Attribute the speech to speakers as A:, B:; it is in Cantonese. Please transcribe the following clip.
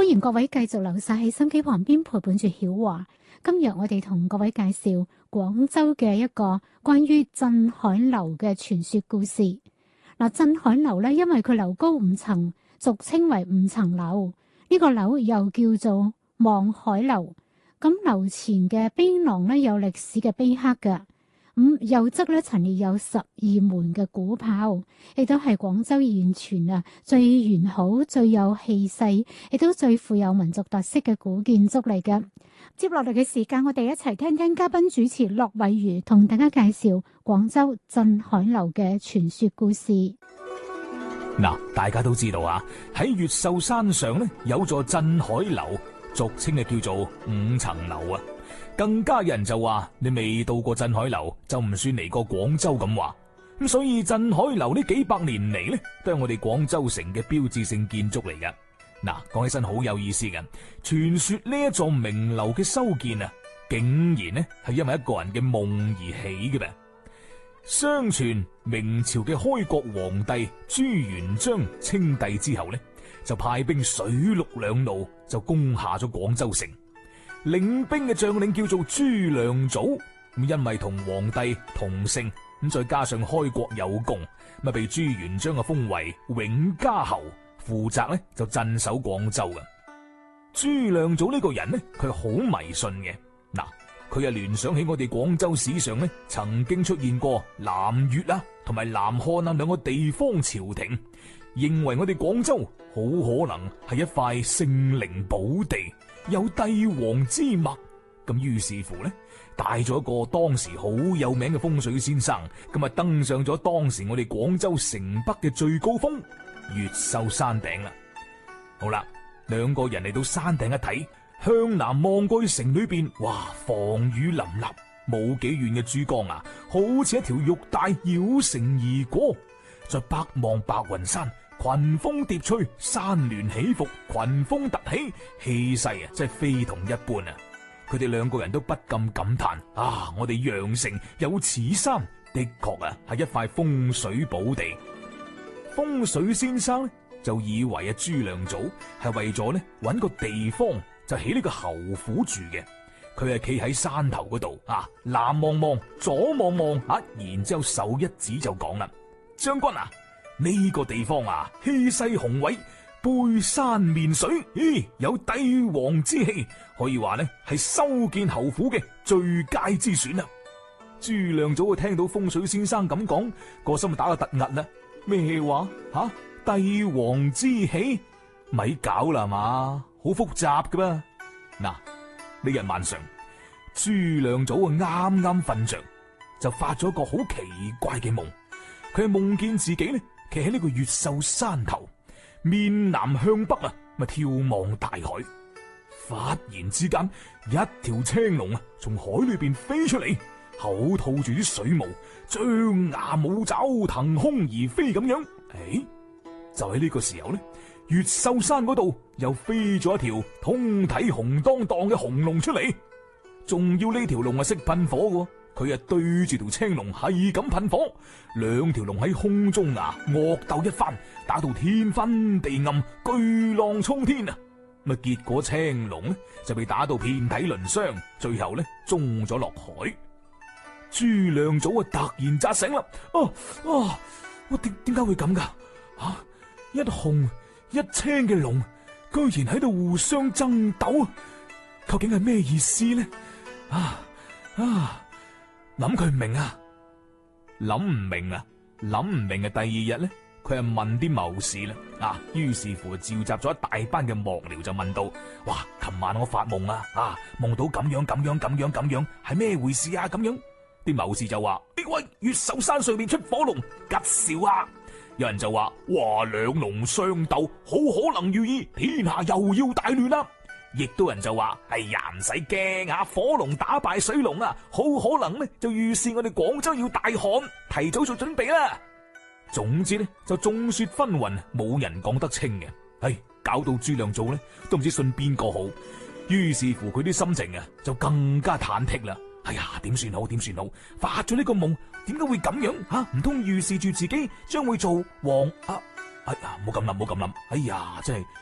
A: 歡迎各位繼續留晒喺心機旁邊陪伴住曉華。今日我哋同各位介紹廣州嘅一個關於鎮海樓嘅傳說故事。嗱，鎮海樓咧，因為佢樓高5層，俗稱為5層樓。呢個樓又叫做望海樓。咁樓前嘅碑廊咧，有歷史嘅碑刻嘅。右側咧，陳列有12門嘅鼓炮，亦都係廣州現存最完好、最有氣勢，亦都最富有民族特色嘅古建築嚟嘅。接落嚟嘅時間，我哋一齊聽聽嘉賓主持駱偉如同大家介紹廣州鎮海樓嘅傳說故事。
B: 嗱，大家都知道啊，喺越秀山上咧有座鎮海樓，俗稱嘅叫做5層樓啊。更加有人就話你未到過鎮海樓就唔算嚟過廣州咁話，咁所以鎮海樓呢幾百年嚟呢都係我哋廣州城嘅標誌性建築嚟噶。嗱，講起身好有意思嘅，傳說呢一座名樓嘅修建啊，竟然呢係因為一個人嘅夢而起嘅噃。相傳明朝嘅開國皇帝朱元璋稱帝之後呢，就派兵水陸兩路就攻下咗廣州城。領兵嘅將領叫做朱亮祖，因為同皇帝同姓，再加上開國有功，被朱元璋封為永嘉侯，負責咧就鎮守廣州嘅。朱亮祖呢個人呢，佢好迷信嘅。嗱，佢聯想起我哋廣州史上呢曾經出現過南越同埋南漢兩個地方朝廷，認為我哋廣州好可能係一塊聖靈寶地，有帝王之脈。咁於是乎呢，帶咗一個當時好有名嘅風水先生，登上咗當時我哋廣州城北嘅最高峰越秀山頂啦。好啦，兩個人嚟到山頂一睇，向南望過去城裏邊，哇，房宇林立，冇幾遠嘅珠江啊，好似一條玉帶繞城而過。再北望白雲山，群峰疊翠，山巒起伏，群峰突起，氣勢真係非同一般啊！佢哋兩個人都不禁感嘆啊！我哋羊城有此山，的確係一塊風水寶地。風水先生就以為朱亮祖係為咗揾個地方就起呢個侯府住嘅。佢係企喺山頭嗰度南望望，左望望然之後手一指就講啦：將軍啊，呢個地方氣勢宏偉，背山面水，有帝王之氣，可以話係修建侯府嘅最佳之選啊！朱亮祖聽到風水先生咁講，個心打個突兀啦。咩話帝王之氣？咪搞啦嘛，好複雜噶噃。嗱，呢日晚上，朱亮祖啱啱瞓着，就發咗個好奇怪嘅夢。佢係夢見自己企喺呢個越秀山頭，面南向北眺望大海。忽然之間，一條青龍從海裏邊飛出嚟，口吐住啲水霧，張牙舞爪，騰空而飛咁樣。就喺呢個時候越秀山嗰度又飛咗一條通體紅當當嘅紅龍出嚟，仲要呢條龍識噴火嘅。佢對住條青龍係咁噴火，兩條龍喺空中惡鬥一番，打到天昏地暗，巨浪沖天啊！結果青龍就被打到遍體鱗傷，最後中咗落海。朱亮祖突然扎醒啦！我點解會咁噶？一紅一青嘅龍居然喺度互相爭鬥，究竟係咩意思呢？諗佢唔明啊，諗唔明啊！第二日佢係問啲謀士啦，於是乎召集咗一大班嘅幕僚就問到：哇，琴晚我發夢夢到咁樣，係咩回事啊？咁樣，啲謀士就話：喂，越秀山上面出火龍，吉兆啊！有人就話：哇，兩龍相鬥，好可能寓意天下又要大亂啦！亦都人就話：哎呀，唔使驚火龍打敗水龍好可能就預示我哋廣州要大旱，提早做準備啦。總之就眾說紛紜，冇人講得清嘅。搞到朱亮祖都唔知信邊個好，於是乎佢啲心情就更加忐忑啦。哎呀，點算好？發咗呢個夢，點解會咁樣？唔通預示住自己將會做王？哎呀，冇咁諗。哎呀，真係